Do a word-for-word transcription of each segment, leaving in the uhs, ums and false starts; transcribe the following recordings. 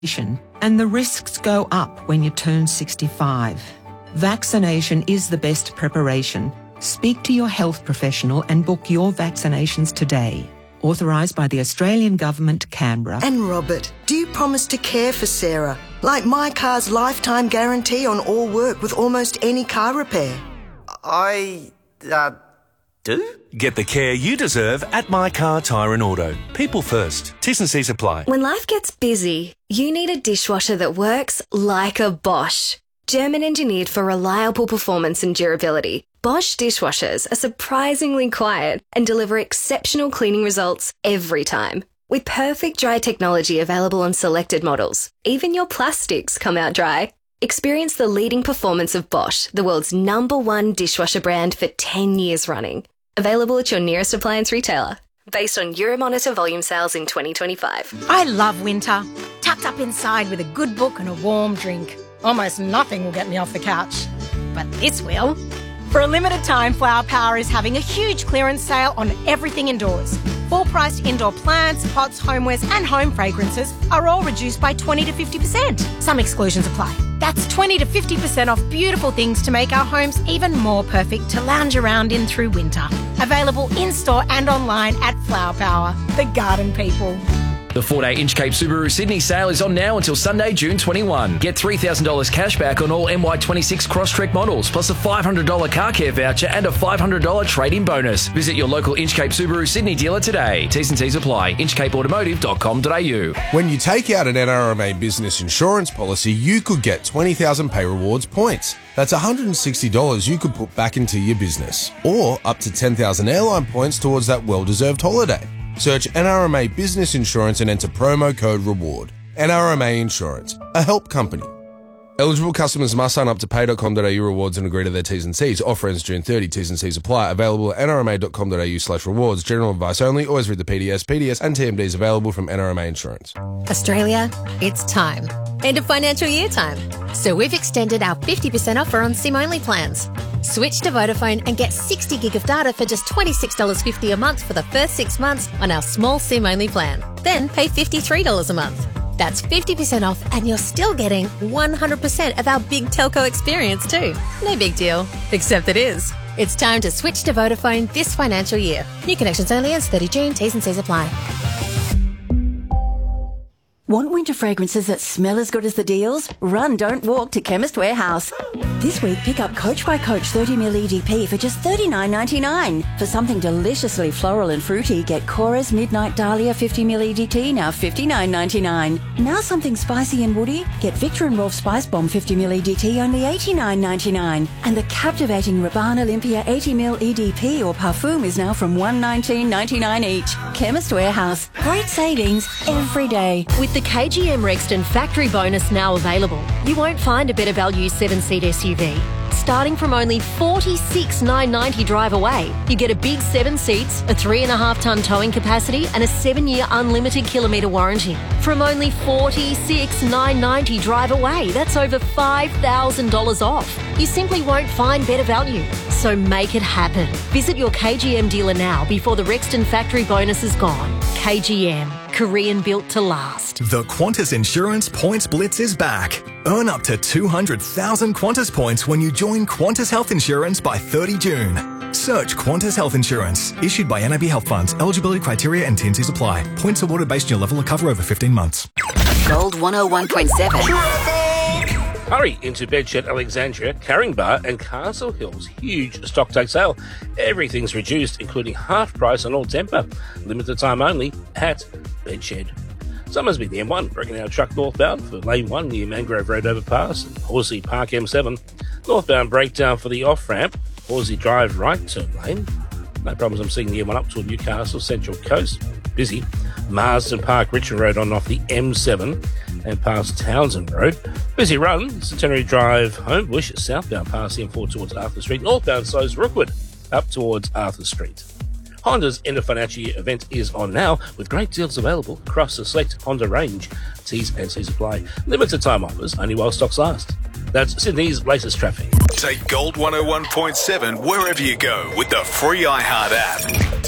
and the risks go up when you turn sixty-five. Vaccination is the best preparation. Speak to your health professional and book your vaccinations today. Authorised by the Australian Government, Canberra. And Robert, do you promise to care for Sarah? Like my car's lifetime guarantee on all work with almost any car repair. I, uh, do? Get the care you deserve at My Car Tyre and Auto. People first. T's and C's apply. When life gets busy, you need a dishwasher that works like a Bosch. German engineered for reliable performance and durability, Bosch dishwashers are surprisingly quiet and deliver exceptional cleaning results every time. With perfect dry technology available on selected models, even your plastics come out dry. Experience the leading performance of Bosch, the world's number one dishwasher brand for ten years running. Available at your nearest appliance retailer. Based on Euromonitor volume sales in twenty twenty-five. I love winter. Tucked up inside with a good book and a warm drink. Almost nothing will get me off the couch. But this will. For a limited time, Flower Power is having a huge clearance sale on everything indoors. Full-priced indoor plants, pots, homewares and home fragrances are all reduced by twenty to fifty percent. Some exclusions apply. That's twenty to fifty percent off beautiful things to make our homes even more perfect to lounge around in through winter. Available in-store and online at Flower Power, the garden people. The four-day Inchcape Subaru Sydney sale is on now until Sunday, June twenty-first. Get three thousand dollars cash back on all M Y twenty-six Crosstrek models, plus a five hundred dollars car care voucher and a five hundred dollars trade-in bonus. Visit your local Inchcape Subaru Sydney dealer today. T's and C's apply. inchcape automotive dot com dot a u. When you take out an N R M A business insurance policy, you could get twenty thousand Pay Rewards points. That's one hundred sixty dollars you could put back into your business. Or up to ten thousand airline points towards that well-deserved holiday. Search N R M A Business Insurance and enter promo code REWARD. N R M A Insurance, a help company. Eligible customers must sign up to pay dot com dot a u rewards and agree to their T's and C's. Offer ends June thirtieth. T's and C's apply. Available at n r m a dot com dot a u slash rewards. General advice only. Always read the P D S. P D S and T M Ds available from N R M A Insurance. Australia, it's time. End of financial year time. So we've extended our fifty percent offer on SIM-only plans. Switch to Vodafone and get sixty gig of data for just twenty-six dollars fifty a month for the first six months on our small SIM-only plan. Then pay fifty-three dollars a month. That's fifty percent off and you're still getting one hundred percent of our big telco experience too. No big deal, except it is. It's time to switch to Vodafone this financial year. New connections only as thirtieth of June. T's and C's apply. Want winter fragrances that smell as good as the deals? Run, don't walk to Chemist Warehouse. This week, pick up Coach by Coach thirty milliliter E D P for just thirty-nine ninety-nine. For something deliciously floral and fruity, get Cora's Midnight Dahlia fifty milliliter E D T, now fifty-nine ninety-nine. Now something spicy and woody, get Victor and Rolf Spice Bomb fifty milliliter E D T, only eighty-nine ninety-nine. And the captivating Rabanne Olympia eighty milliliter E D P or Parfum is now from one nineteen ninety-nine each. Chemist Warehouse. Great savings every day. With the K G M Rexton factory bonus now available, you won't find a better value seven-seat S U V. Starting from only forty-six thousand nine hundred ninety drive away, you get a big seven seats, a three and a half tonne towing capacity and a seven-year unlimited kilometre warranty. From only forty-six thousand nine hundred ninety drive away, that's over five thousand dollars off. You simply won't find better value. So make it happen. Visit your K G M dealer now before the Rexton factory bonus is gone. K G M, Korean built to last. The Qantas Insurance Points Blitz is back. Earn up to two hundred thousand Qantas points when you join Qantas Health Insurance by thirtieth of June. Search Qantas Health Insurance. Issued by N A B Health Funds. Eligibility criteria and T and Cs apply. Points awarded based on your level of cover over fifteen months. Gold one oh one point seven. Hurry into Bedshed Alexandria, Caringbah and Castle Hill's huge stock take sale. Everything's reduced, including half price on all Temper. Limited time only at Bedshed. Summersby, the M one, breaking out truck northbound for lane one near Mangrove Road overpass and Horsey Park M seven. Northbound breakdown for the off-ramp, Horsey Drive right turn lane. No problems, I'm seeing the M one up toward Newcastle, Central Coast. Busy. Marsden Park, Richmond Road on off the M seven and past Townsend Road. Busy run, Centenary Drive, Homebush, southbound past the M four towards Arthur Street. Northbound slows Rookwood up towards Arthur Street. Honda's end of financial year event is on now with great deals available across the select Honda range. T's and C's apply. Limited time offers only while stocks last. That's Sydney's latest traffic. Take Gold one oh one point seven wherever you go with the free iHeart app.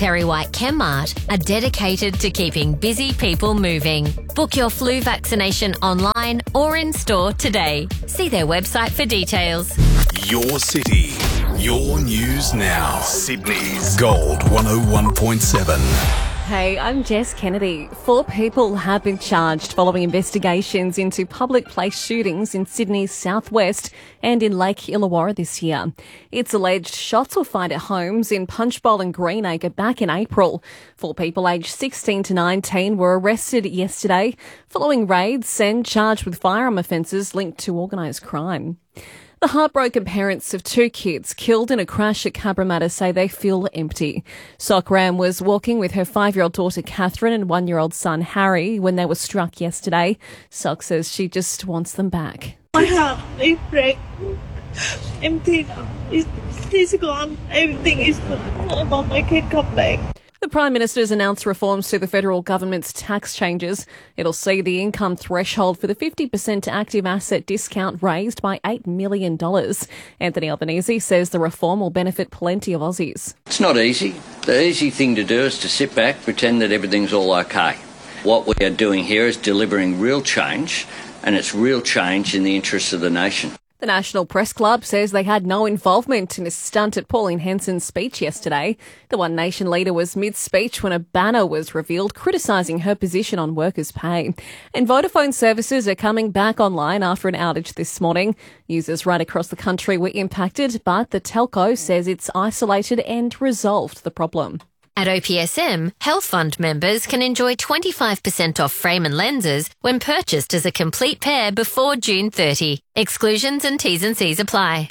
Terry White Chemmart are dedicated to keeping busy people moving. Book your flu vaccination online or in store today. See their website for details. Your city, your news now. Sydney's Gold one oh one point seven. Hey, I'm Jess Kennedy. Four people have been charged following investigations into public place shootings in Sydney's southwest and in Lake Illawarra this year. It's alleged shots were fired at homes in Punchbowl and Greenacre back in April. Four people aged sixteen to nineteen were arrested yesterday following raids and charged with firearm offences linked to organised crime. The heartbroken parents of two kids killed in a crash at Cabramatta say they feel empty. Sock Ram was walking with her five-year-old daughter Catherine and one-year-old son Harry when they were struck yesterday. Sock says she just wants them back. My heart is break, empty. It's, it's gone. Everything is gone. I want my kid come back. The Prime Minister's announced reforms to the federal government's tax changes. It'll see the income threshold for the fifty percent active asset discount raised by eight million dollars. Anthony Albanese says the reform will benefit plenty of Aussies. It's not easy. The easy thing to do is to sit back, pretend that everything's all okay. What we are doing here is delivering real change, and it's real change in the interests of the nation. The National Press Club says they had no involvement in a stunt at Pauline Hanson's speech yesterday. The One Nation leader was mid-speech when a banner was revealed criticising her position on workers' pay. And Vodafone services are coming back online after an outage this morning. Users right across the country were impacted, but the telco says it's isolated and resolved the problem. At O P S M, Health Fund members can enjoy twenty-five percent off frame and lenses when purchased as a complete pair before June thirtieth. Exclusions and T's and C's apply.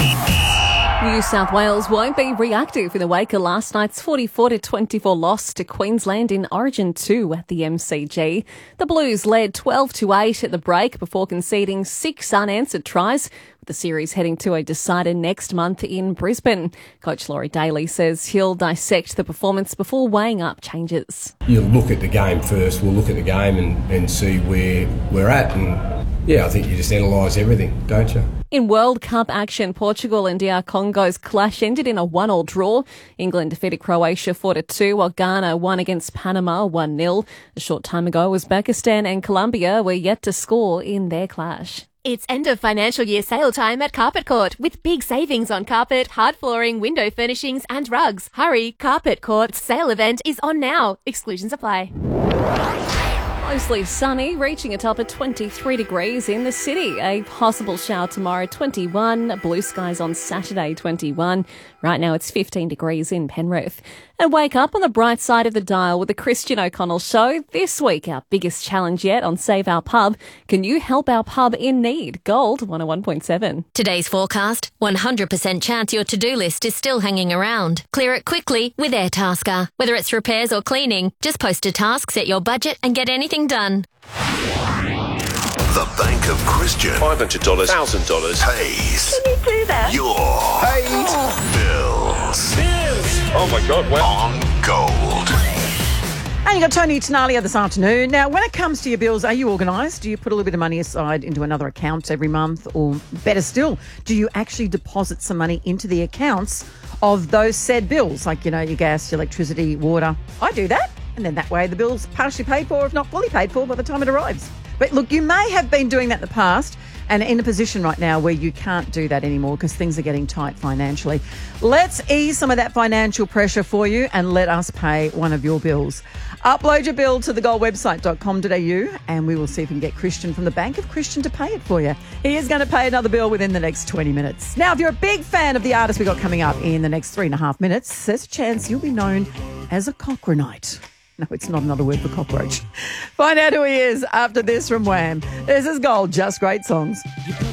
New South Wales won't be reactive in the wake of last night's forty-four to twenty-four loss to Queensland in Origin two at the M C G. The Blues led twelve to eight at the break before conceding six unanswered tries, with the series heading to a decider next month in Brisbane. Coach Laurie Daly says he'll dissect the performance before weighing up changes. You look at the game first. We'll look at the game and, and see where we're at. And yeah, I think you just analyse everything, don't you? In World Cup action, Portugal and D R Congo's clash ended in a one-all draw. England defeated Croatia four to two, while Ghana won against Panama one nil. A short time ago, Uzbekistan and Colombia were yet to score in their clash. It's end of financial year sale time at Carpet Court with big savings on carpet, hard flooring, window furnishings and rugs. Hurry, Carpet Court's sale event is on now. Exclusions apply. Mostly sunny, reaching a top of twenty-three degrees in the city. A possible shower tomorrow, twenty-one. Blue skies on Saturday, twenty-one. Right now it's fifteen degrees in Penrith. And wake up on the bright side of the dial with the Christian O'Connell Show. This week, our biggest challenge yet on Save Our Pub. Can you help our pub in need? Gold one oh one point seven. Today's forecast, one hundred percent chance your to-do list is still hanging around. Clear it quickly with Airtasker. Whether it's repairs or cleaning, just post a task, set your budget and get anything done. The Bank of Christian. five hundred dollars, one thousand dollars. Pays. Can you do that? Your Paid. bills. Bills. Oh my God, wow. On Gold. And you got Tony Tenalia this afternoon. Now, when it comes to your bills, are you organised? Do you put a little bit of money aside into another account every month? Or better still, do you actually deposit some money into the accounts of those said bills? Like, you know, your gas, your electricity, water. I do that. And then that way the bill's partially paid for, if not fully paid for, by the time it arrives. But look, you may have been doing that in the past and in a position right now where you can't do that anymore because things are getting tight financially. Let's ease some of that financial pressure for you and let us pay one of your bills. Upload your bill to the gold website dot com dot a u and we will see if we can get Christian from the Bank of Christian to pay it for you. He is going to pay another bill within the next twenty minutes. Now, if you're a big fan of the artist we got coming up in the next three and a half minutes, there's a chance you'll be known as a Cochranite. No, it's not another word for cockroach. Find out who he is after this from Wham. This is Gold, just great songs.